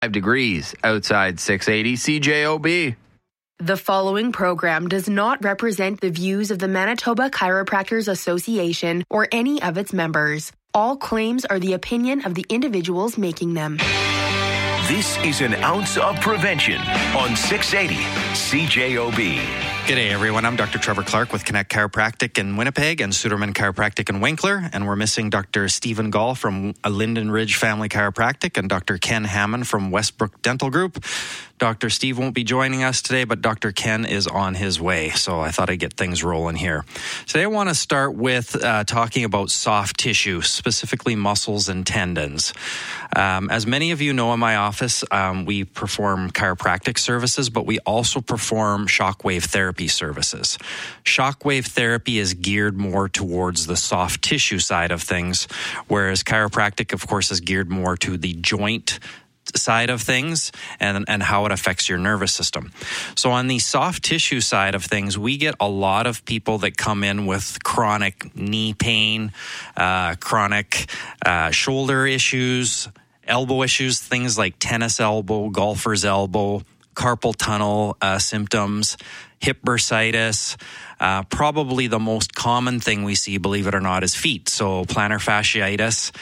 degrees outside 680 CJOB. The following program does not represent the views of the Manitoba Chiropractors Association or any of its members. All claims are the opinion of the individuals making them. This is an ounce of prevention on 680 CJOB. G'day everyone, I'm Dr. Trevor Clark with Connect Chiropractic in Winnipeg and Suderman Chiropractic in Winkler, and we're missing Dr. Stephen Gall from Linden Ridge Family Chiropractic and Dr. Ken Hammond from Westbrook Dental Group. Dr. Steve won't be joining us today, but Dr. Ken is on his way, so I thought I'd get things rolling here. Today I want to start with talking about soft tissue, specifically muscles and tendons. As many of you know in my office, we perform chiropractic services, but we also perform shockwave therapy services. Shockwave therapy is geared more towards the soft tissue side of things, whereas chiropractic, of course, is geared more to the joint side of things and how it affects your nervous system. So on the soft tissue side of things, we get a lot of people that come in with chronic knee pain, chronic shoulder issues, elbow issues, things like tennis elbow, golfer's elbow, carpal tunnel symptoms, hip bursitis. Probably the most common thing we see, believe it or not, is feet. So plantar fasciitis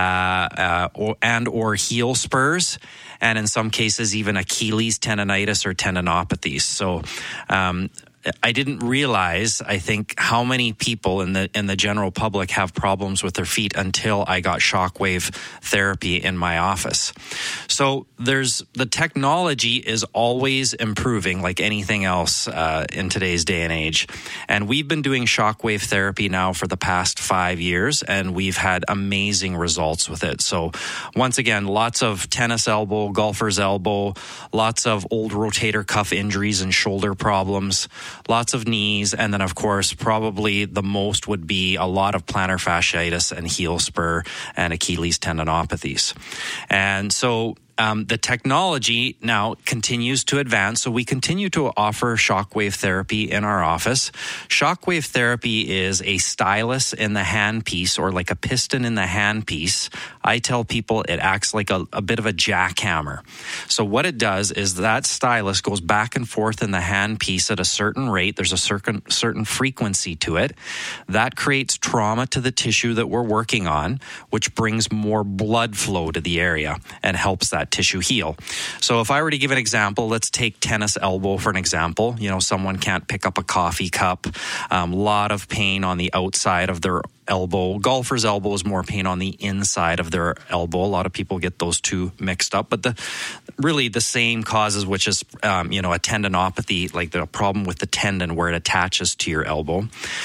or heel spurs, and in some cases even Achilles tendonitis or tendinopathies. So I didn't realize, I think, how many people in the general public have problems with their feet until I got shockwave therapy in my office. So the technology is always improving, like anything else in today's day and age. And we've been doing shockwave therapy now for the past 5 years, and we've had amazing results with it. So once again, lots of tennis elbow, golfer's elbow, lots of old rotator cuff injuries and shoulder problems, lots of knees, and then, of course, probably the most would be a lot of plantar fasciitis and heel spur and Achilles tendinopathies. And so the technology now continues to advance, so we continue to offer shockwave therapy in our office. Shockwave therapy is a stylus in the handpiece, or like a piston in the handpiece. I tell people it acts like a bit of a jackhammer. So what it does is that stylus goes back and forth in the handpiece at a certain rate. There's a certain frequency to it. That creates trauma to the tissue that we're working on, which brings more blood flow to the area and helps that tissue heal. So if I were to give an example, let's take tennis elbow for an example. You know, someone can't pick up a coffee cup, lot of pain on the outside of their elbow. Golfer's elbow is more pain on the inside of their elbow. A lot of people get those two mixed up, but really the same causes, which is, a tendinopathy, like the problem with the tendon where it attaches to your elbow.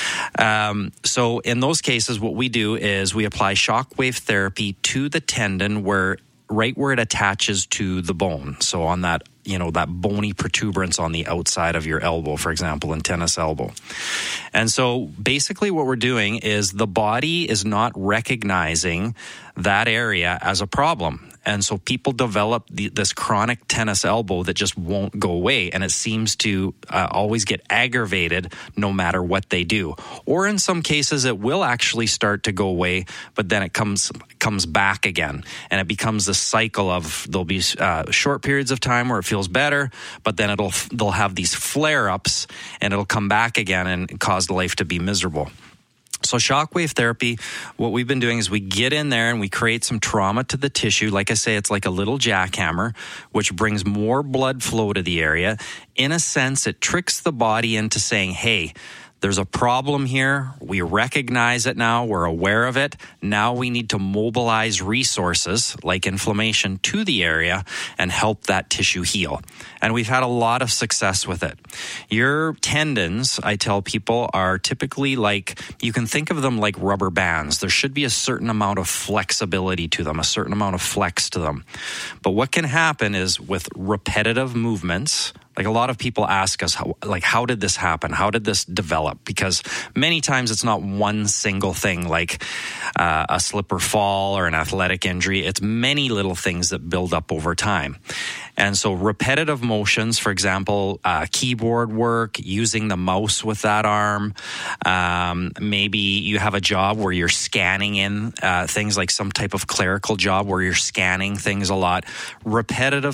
So in those cases, what we do is we apply shockwave therapy to the tendon right where it attaches to the bone. So on that, that bony protuberance on the outside of your elbow, for example, in tennis elbow. And so basically what we're doing is the body is not recognizing that area as a problem. And so people develop this chronic tennis elbow that just won't go away. And it seems to always get aggravated no matter what they do. Or in some cases, it will actually start to go away, but then it comes back again. And it becomes this cycle of there'll be short periods of time where it feels better, but then they'll have these flare-ups and it'll come back again and cause life to be miserable. So shockwave therapy, what we've been doing is we get in there and we create some trauma to the tissue. Like I say, it's like a little jackhammer, which brings more blood flow to the area. In a sense, it tricks the body into saying, hey, there's a problem here. We recognize it now. We're aware of it. Now we need to mobilize resources like inflammation to the area and help that tissue heal. And we've had a lot of success with it. Your tendons, I tell people, are typically like, you can think of them like rubber bands. There should be a certain amount of flexibility to them, a certain amount of flex to them. But what can happen is with repetitive movements, like a lot of people ask us, how did this happen? How did this develop? Because many times it's not one single thing like a slip or fall or an athletic injury. It's many little things that build up over time. And so repetitive motions, for example, keyboard work, using the mouse with that arm. Maybe you have a job where you're scanning in things, like some type of clerical job where you're scanning things a lot. Repetitive